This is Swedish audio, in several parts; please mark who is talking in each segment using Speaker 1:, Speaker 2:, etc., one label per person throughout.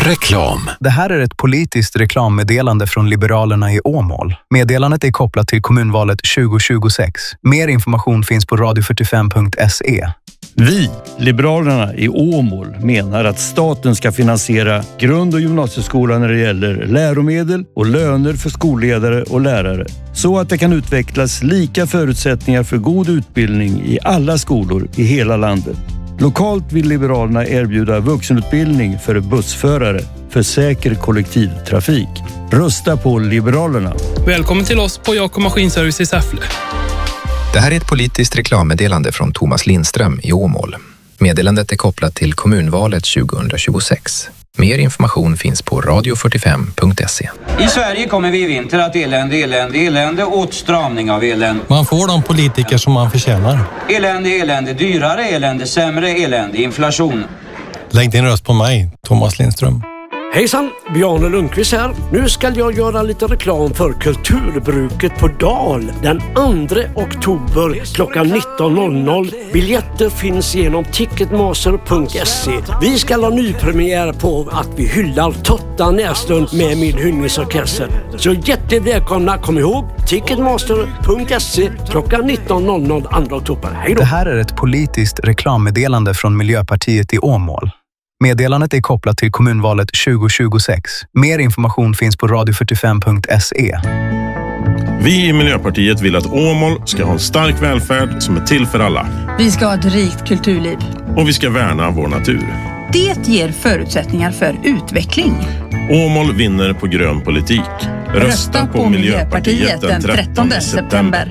Speaker 1: Reklam.
Speaker 2: Det här är ett politiskt reklammeddelande från Liberalerna i Åmål. Meddelandet är kopplat till kommunvalet 2026. Mer information finns på radio45.se.
Speaker 3: Vi, Liberalerna i Åmål, menar att staten ska finansiera grund- och gymnasieskolan när det gäller läromedel och löner för skolledare och lärare. Så att det kan utvecklas lika förutsättningar för god utbildning i alla skolor i hela landet. Lokalt vill Liberalerna erbjuda vuxenutbildning för bussförare för säker kollektivtrafik. Rösta på Liberalerna.
Speaker 4: Välkommen till oss på Jakob Maskinservice i Säffle.
Speaker 5: Det här är ett politiskt reklammeddelande från Thomas Lindström i Åmål. Meddelandet är kopplat till kommunvalet 2026. Mer information finns på radio45.se.
Speaker 6: I Sverige kommer vi i vinter att elände, åtstramning av elände.
Speaker 7: Man får de politiker som man förtjänar.
Speaker 6: Elände, dyrare elände, sämre elände, inflation.
Speaker 7: Lägg din röst på mig, Thomas Lindström.
Speaker 8: Hejsan, Bjarne Lundqvist här. Nu ska jag göra lite reklam för Kulturbruket på Dal den 2 oktober klockan 19.00. Biljetter finns genom ticketmaster.se. Vi ska ha nypremiär på att vi hyllar Totta Näslund med min hyllningsorkester. Så hjärtligt välkomna, kom ihåg ticketmaster.se klockan 19.00 2 oktober. Hej då!
Speaker 2: Det här är ett politiskt reklammeddelande från Miljöpartiet i Åmål. Meddelandet är kopplat till kommunvalet 2026. Mer information finns på radio45.se.
Speaker 9: Vi i Miljöpartiet vill att Åmål ska ha en stark välfärd som är till för alla.
Speaker 10: Vi ska ha ett rikt kulturliv.
Speaker 9: Och vi ska värna vår natur.
Speaker 10: Det ger förutsättningar för utveckling.
Speaker 9: Åmål vinner på grön politik. Rösta på Miljöpartiet den 13 september.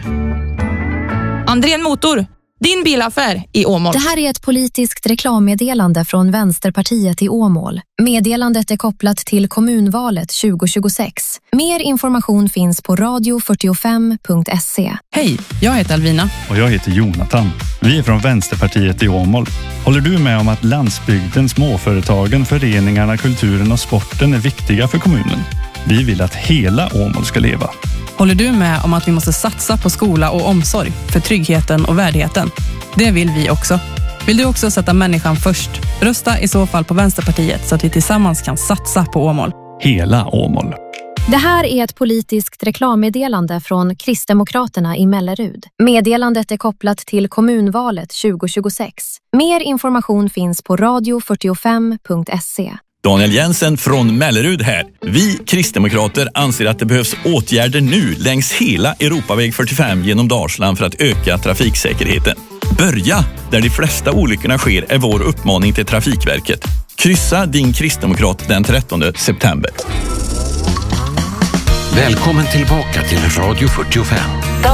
Speaker 11: Andrén Motor, din bilaffär i Åmål.
Speaker 12: Det här är ett politiskt reklammeddelande från Vänsterpartiet i Åmål. Meddelandet är kopplat till kommunvalet 2026. Mer information finns på radio45.se.
Speaker 11: Hej, jag heter Alvina.
Speaker 3: Och jag heter Jonathan. Vi är från Vänsterpartiet i Åmål. Håller du med om att landsbygden, småföretagen, föreningarna, kulturen och sporten är viktiga för kommunen? Vi vill att hela Åmål ska leva.
Speaker 11: Håller du med om att vi måste satsa på skola och omsorg för tryggheten och värdigheten? Det vill vi också. Vill du också sätta människan först? Rösta i så fall på Vänsterpartiet så att vi tillsammans kan satsa på Åmål.
Speaker 3: Hela Åmål.
Speaker 12: Det här är ett politiskt reklammeddelande från Kristdemokraterna i Mellerud. Meddelandet är kopplat till kommunvalet 2026. Mer information finns på radio45.se.
Speaker 13: Daniel Jensen från Mellerud här. Vi kristdemokrater anser att det behövs åtgärder nu längs hela Europaväg 45 genom Dalsland för att öka trafiksäkerheten. Börja där de flesta olyckorna sker är vår uppmaning till Trafikverket. Kryssa din kristdemokrat den 13 september.
Speaker 1: Välkommen tillbaka till Radio 45.